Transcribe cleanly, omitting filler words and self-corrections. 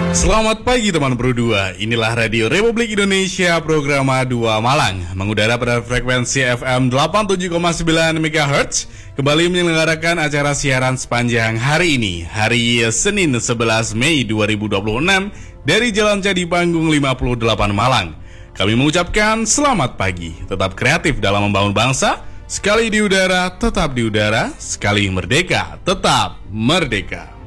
Selamat pagi teman Pro 2, inilah Radio Republik Indonesia program 2 Malang mengudara pada frekuensi FM 87,9 MHz kembali menyelenggarakan acara siaran sepanjang hari ini, hari Senin 11 Mei 2026 dari Jalan Cadi Panggung 58 Malang. Kami mengucapkan selamat pagi, tetap kreatif dalam membangun bangsa, sekali di udara tetap di udara, sekali merdeka tetap merdeka.